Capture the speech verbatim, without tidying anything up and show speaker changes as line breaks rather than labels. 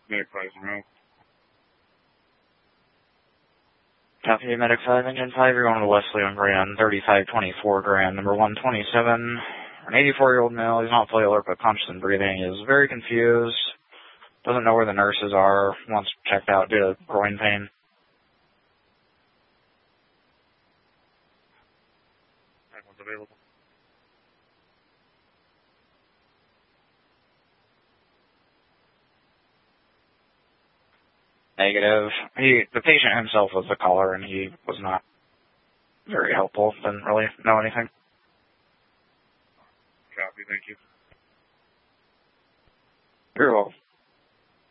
Medic five zero.
Copy, Medic five, Engine five, you're going to Wesley on Grand, thirty-five twenty-four Grand, number one twenty-seven. An eighty-four-year-old male, he's not fully alert but conscious and breathing, is very confused, doesn't know where the nurses are, wants checked out due to groin pain.
That one's available.
Negative. He, the patient himself was the caller, and he was not very helpful, didn't really know anything.
Copy, thank you.
You're welcome.